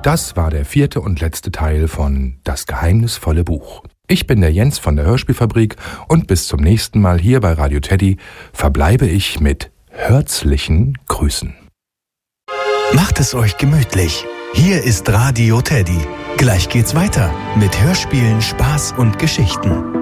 Das war der 4. und letzte Teil von Das geheimnisvolle Buch. Ich bin der Jens von der Hörspielfabrik und bis zum nächsten Mal hier bei Radio Teddy verbleibe ich mit herzlichen Grüßen. Macht es euch gemütlich. Hier ist Radio Teddy. Gleich geht's weiter mit Hörspielen, Spaß und Geschichten.